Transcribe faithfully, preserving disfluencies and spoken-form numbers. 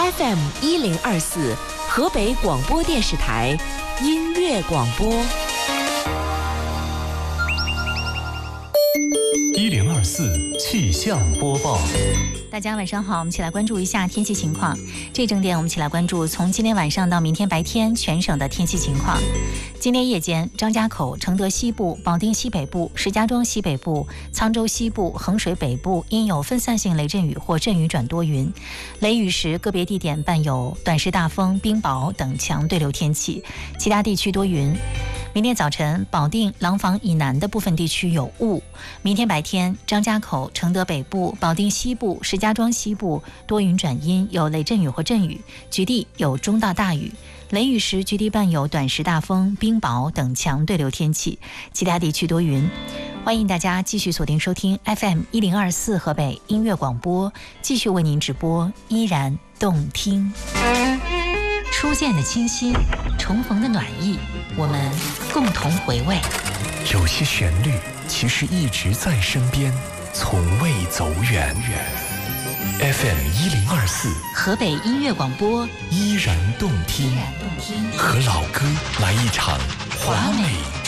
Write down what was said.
F M 一零二四，河北广播电视台音乐广播。 一零二四气象播报。 大家晚上好，我们一起来关注一下天气情况。这整点我们一起来关注从今天晚上到明天白天全省的天气情况。今天夜间，张家口、承德西部、保定西北部、石家庄西北部、沧州西部、衡水北部应有分散性雷阵雨或阵雨转多云，雷雨时个别地点伴有短时大风、冰雹等强对流天气，其他地区多云。明天早晨，保定、廊坊以南的部分地区有雾。明天白天，张家口、承德北部、保定西部、石家庄西部多云转阴，有雷阵雨或阵雨，局地有中到大雨。雷雨时，局地伴有短时大风、冰雹等强对流天气，其他地区多云。欢迎大家继续锁定收听 F M 一零二四河北音乐广播，继续为您直播，依然动听。初见的清新，重逢的暖意，我们共同回味。 有些旋律其实一直在身边，从未走远。F M 一零二四， 河北音乐广播， 依然动听，和老歌来一场华美